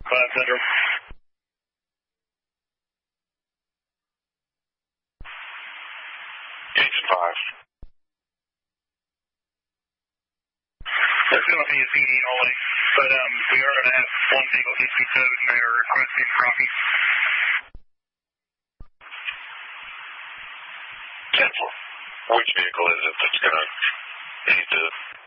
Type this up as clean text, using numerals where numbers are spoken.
5 Central. Engine 5. That's going to be a PD only, but we are going to have one vehicle needs to be towed, and they are requesting coffee. Cancel. Which vehicle is it that's going to need to